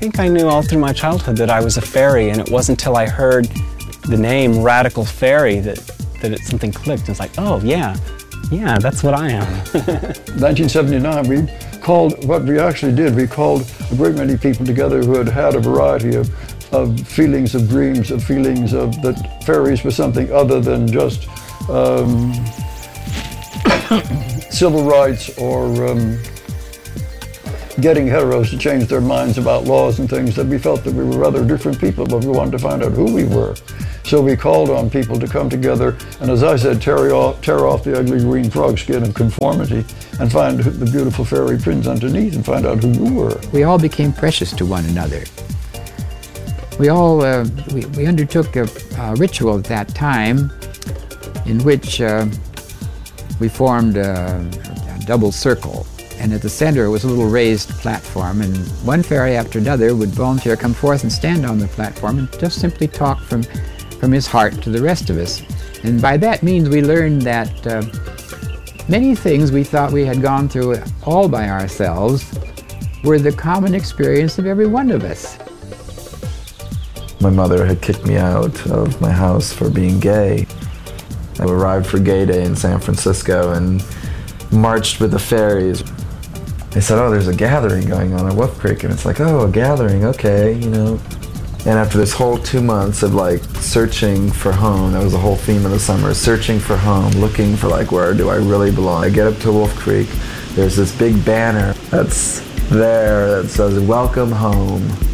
think I knew all through my childhood that I was a fairy, and it wasn't until I heard the name Radical Fairy that something clicked. It's like, oh yeah, that's what I am. 1979, we called, what we actually did, we called a great many people together who had had a variety of feelings, of dreams, of feelings of that fairies were something other than just civil rights or getting heteros to change their minds about laws and things, that we felt that we were rather different people, but we wanted to find out who we were. So we called on people to come together and, as I said, tear off the ugly green frog skin of conformity and find the beautiful fairy prince underneath and find out who you were. We all became precious to one another. We all we undertook a ritual at that time in which we formed a double circle, and at the center was a little raised platform, and one fairy after another would volunteer come forth and stand on the platform and just simply talk from his heart to the rest of us. And by that means we learned that many things we thought we had gone through all by ourselves were the common experience of every one of us. My mother had kicked me out of my house for being gay. I arrived for Gay Day in San Francisco and marched with the fairies. They said, oh, there's a gathering going on at Wolf Creek, and it's like, oh, a gathering, okay, you know. And after this whole 2 months of like searching for home, that was the whole theme of the summer, searching for home, looking for like, where do I really belong? I get up to Wolf Creek, there's this big banner that's there that says, welcome home.